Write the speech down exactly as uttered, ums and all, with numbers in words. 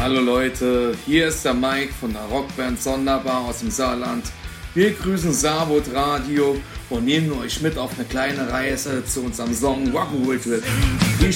Hallo Leute, hier ist der Mike von der Rockband Sonderbar aus dem Saarland. Wir grüßen Saarbrot Radio und nehmen euch mit auf eine kleine Reise zu unserem Song Rock'n'Roll Trip.